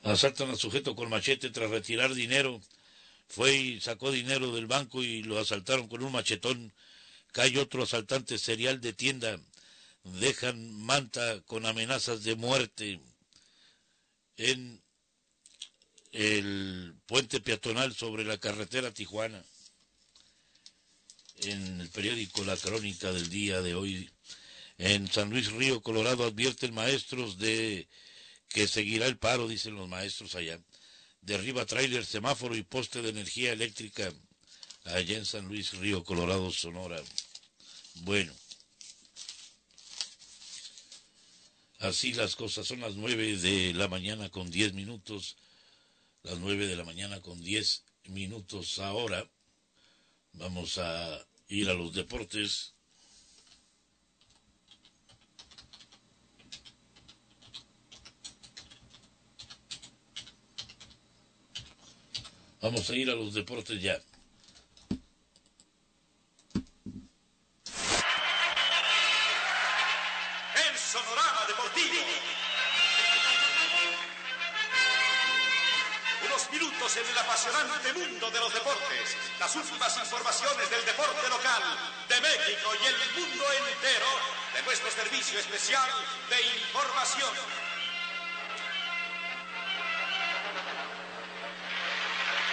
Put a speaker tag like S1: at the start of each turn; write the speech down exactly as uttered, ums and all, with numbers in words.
S1: Asaltan al sujeto con machete tras retirar dinero. Fue y sacó dinero del banco y lo asaltaron con un machetón. Cae otro asaltante serial de tienda. Dejan manta con amenazas de muerte en el puente peatonal sobre la carretera Tijuana. En el periódico La Crónica del día de hoy. En San Luis Río Colorado advierten maestros de que seguirá el paro, dicen los maestros allá. Derriba tráiler, semáforo y poste de energía eléctrica allá en San Luis Río Colorado, Sonora. Bueno, así las cosas. Son las nueve de la mañana con diez minutos. Las nueve de la mañana con diez minutos ahora. Vamos a ir a los deportes. Vamos a ir a los deportes ya.
S2: El Sonorama Deportivo. Unos minutos en el apasionante mundo de los deportes. Las últimas informaciones del deporte local, de México y el mundo entero, de nuestro servicio especial de información.